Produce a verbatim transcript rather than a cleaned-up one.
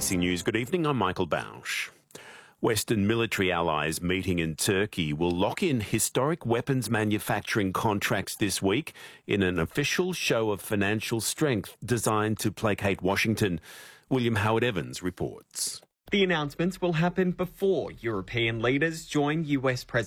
A B C News, good evening, I'm Michael Bausch. Western military allies meeting in Turkey will lock in historic weapons manufacturing contracts this week in an official show of financial strength designed to placate Washington. William Howard-Evans reports. The announcements will happen before European leaders join U S President